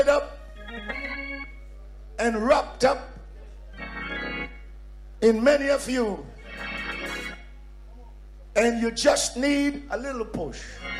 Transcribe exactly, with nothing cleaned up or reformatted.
up and wrapped up in many of you, and you just need a little push.